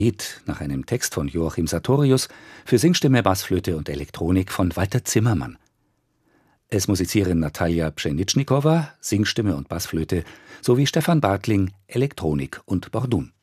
Lied nach einem Text von Joachim Sartorius für Singstimme, Bassflöte und Elektronik von Walter Zimmermann. Es musizieren Natalja Pschenitschnikowa, Singstimme und Bassflöte, sowie Stefan Bartling, Elektronik und Bordun.